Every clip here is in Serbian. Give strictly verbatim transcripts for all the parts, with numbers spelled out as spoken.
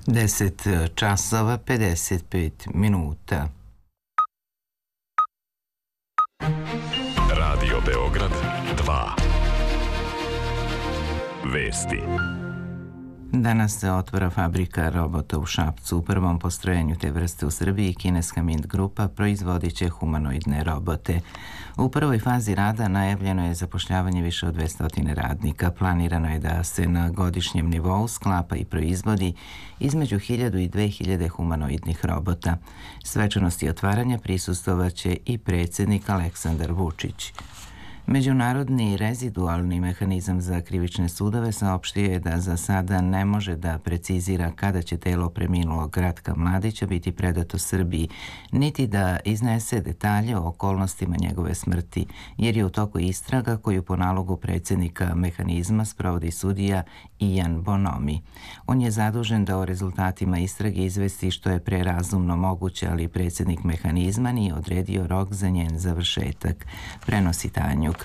deset časova pedeset pet minuta. Radio Beograd dva. Vesti. Danas se otvara fabrika robota u Šapcu. U prvom postrojenju te vrste u Srbiji kineska Mint grupa proizvodit će humanoidne robote. U prvoj fazi rada najavljeno je zapošljavanje više od dvesta radnika. Planirano je da se na godišnjem nivou sklapa i proizvodi između hiljadu i dve hiljade humanoidnih robota. Svečanosti otvaranja prisustvovaće i predsjednik Aleksandar Vučić. Međunarodni rezidualni mehanizam za krivične sudove saopštio je da za sada ne može da precizira kada će telo preminulog Ratka Mladića biti predato Srbiji, niti da iznese detalje o okolnostima njegove smrti, jer je u toku istraga koju po nalogu predsjednika mehanizma sprovodi sudija Ian Bonomi. On je zadužen da o rezultatima istrage izvesti što je prerazumno moguće, ali predsjednik mehanizma nije odredio rok za njen završetak, prenosi Tanjuk.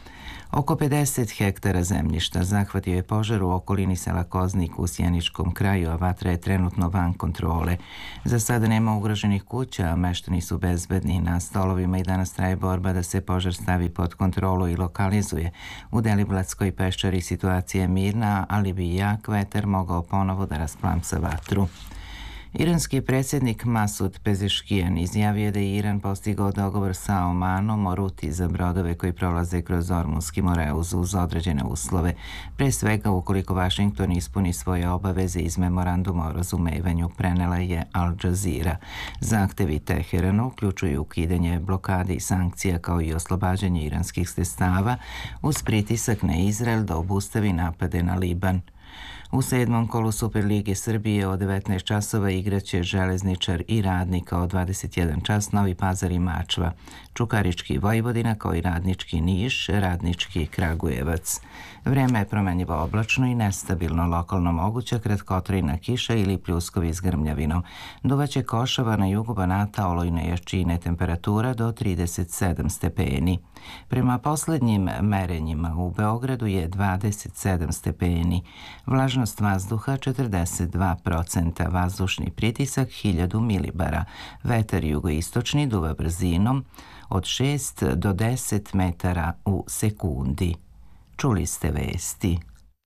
Oko pedeset hektara zemljišta zahvatio je požar u okolini sela Koznik u Sjeničkom kraju, a vatra je trenutno van kontrole. Za sada nema ugroženih kuća, a meštani su bezbedni. Na stolovima i danas traje borba da se požar stavi pod kontrolu i lokalizuje. U Deliblatskoj peščari situacija je mirna, ali bi jak vetar mogao ponovo da rasplamsa vatru. Iranski predsjednik Masud Pezeškijan izjavio da je Iran postigao dogovor sa Omanom o ruti za brodove koji prolaze kroz Ormunski moreuz uz određene uslove, pre svega ukoliko Vašington ispuni svoje obaveze iz memoranduma o razumevanju, prenela je Al Jazeera. Zahtevi Teherana uključuju ukidanje blokade i sankcija kao i oslobađanje iranskih sredstava uz pritisak na Izrael da obustavi napade na Liban. U sedmom kolu Superlige Srbije od devetnaest časova igraće Železničar i Radnik, kao dvadeset jedan čas Novi Pazar i Mačva, Čukarički Vojvodina kao i Radnički Niš, Radnički Kragujevac. Vreme je promenljivo oblačno i nestabilno, lokalno moguća kratkotrajna kiša ili pljuskovi s grmljavinom. Duvaće košava na jugu Banata, olujne jačine, temperatura do trideset sedam stepeni. Prema poslednjim merenjima u Beogradu je dvadeset sedam stepeni. Vlažnost vazduha četrdeset dva procenta, vazdušni pritisak hiljadu milibara. Vetar jugoistočni duva brzinom od šest do deset metara u sekundi. Čuli ste vesti.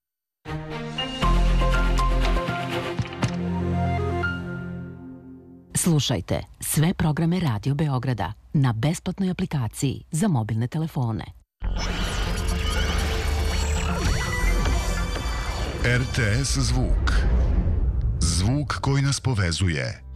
Slušajte sve programe Radio Beograda na besplatnoj aplikaciji za mobilne telefone. R T S Zvuk. Zvuk koji nas povezuje.